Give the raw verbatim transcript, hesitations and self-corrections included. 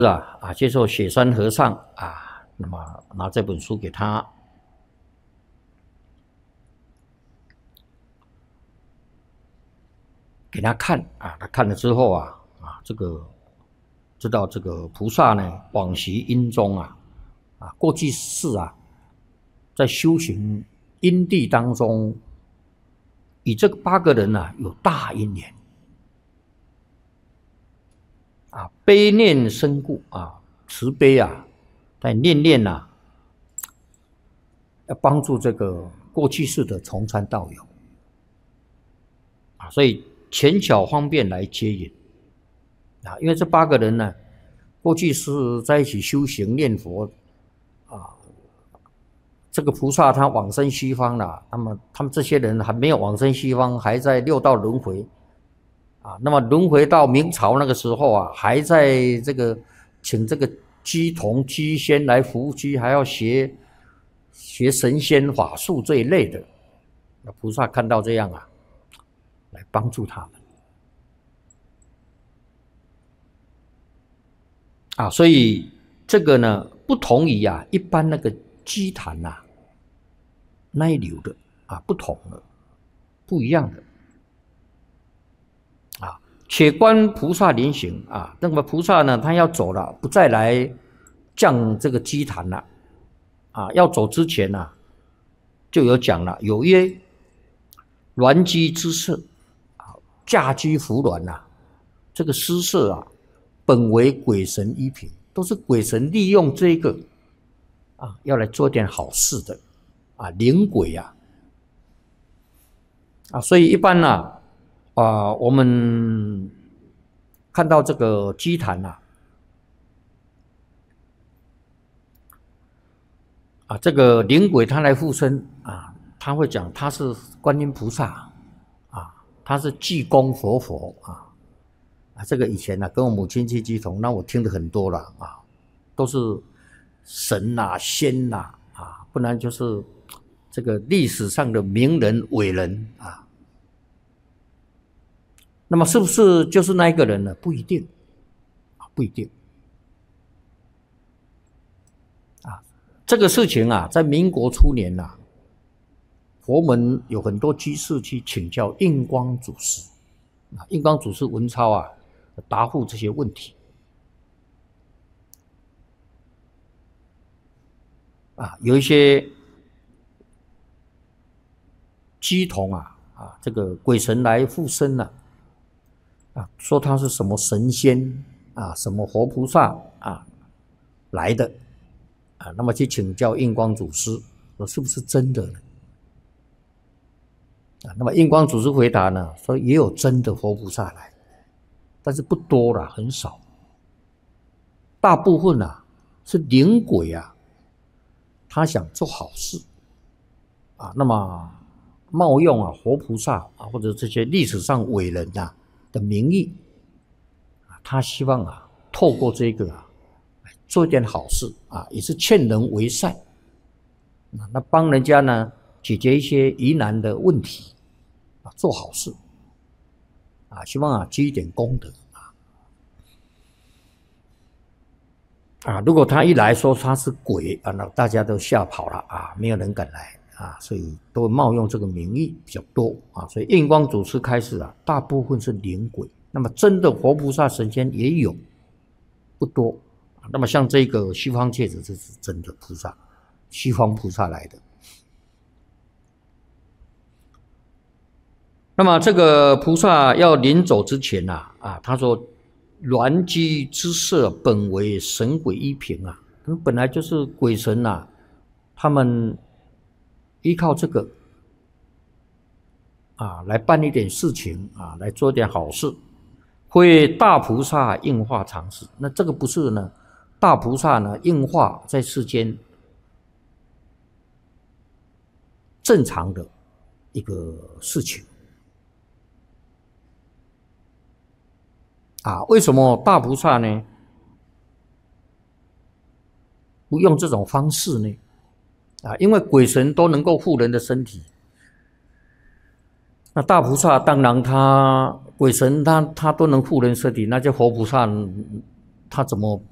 啊啊，接受雪山和尚啊，那么拿这本书给他，给他看啊，他看了之后啊啊，这个知道这个菩萨呢往昔因中啊啊，过去世啊，在修行因地当中，与这个八个人啊有大因缘啊，悲念深故啊，慈悲啊，在念念啊，要帮助这个过去世的从参道友啊，所以前巧方便来接引啊，因为这八个人呢，过去是在一起修行念佛啊，这个菩萨他往生西方了，那么他们这些人还没有往生西方，还在六道轮回啊，那么轮回到明朝那个时候啊，还在这个请这个鸡童鸡仙来伏鸡，还要学学神仙法术这一类的。那菩萨看到这样啊，来帮助他们啊，所以这个呢，不同于啊一般那个鸡坛呐那一流的啊，不同的，不一样的。啊，且观菩萨临行啊，那么菩萨呢，他要走了，不再来降这个鸡坛了啊，要走之前呢、啊，就有讲了，有曰：鸾鸡之色啊，驾鸡伏鸾呐，这个施舍啊，本为鬼神依凭，都是鬼神利用这个啊，要来做点好事的啊，灵鬼啊啊，所以一般呢、啊。啊，我们看到这个鸡坛呐，啊，这个灵鬼他来附身啊，他会讲他是观音菩萨啊，他是济公活佛啊，啊，这个以前呢、啊、跟我母亲去鸡同，那我听的很多了啊，都是神呐、啊、仙呐 啊, 啊，不然就是这个历史上的名人伟人啊。那么是不是就是那一个人呢？不一定，不一定。啊，这个事情啊，在民国初年呐、啊，佛门有很多居士去请教印光祖师，啊，印光祖师文超啊，答复这些问题。啊，有一些鸡童啊，啊，这个鬼神来附身了、啊。啊，说他是什么神仙啊，什么活菩萨啊来的啊，那么去请教印光祖师，说是不是真的呢？啊，那么印光祖师回答呢，说也有真的活菩萨来，但是不多了，很少，大部分啊是灵鬼啊，他想做好事啊，那么冒用啊活菩萨啊或者这些历史上伟人啊的名义，他希望啊，透过这个啊，做一点好事啊，也是劝人为善，那帮人家呢解决一些疑难的问题啊，做好事啊，希望啊积一点功德啊。啊，如果他一来说他是鬼啊，那大家都吓跑了啊，没有人敢来啊，所以都冒用这个名义比较多啊，所以印光祖师开始啊，大部分是灵鬼。那么真的活菩萨神仙也有，不多。那么像这个西方戒指，这是真的菩萨，西方菩萨来的。那么这个菩萨要临走之前啊，啊，他说：“鸾鸡之色本为神鬼依凭啊，他们本来就是鬼神啊，他们依靠这个啊来办一点事情啊，来做点好事。”会大菩萨应化常事，那这个不是呢？大菩萨呢应化在世间正常的一个事情啊？为什么大菩萨呢不用这种方式呢？啊，因为鬼神都能够护人的身体，那大菩萨当然他鬼神他他都能护人身体，那这活菩萨他怎么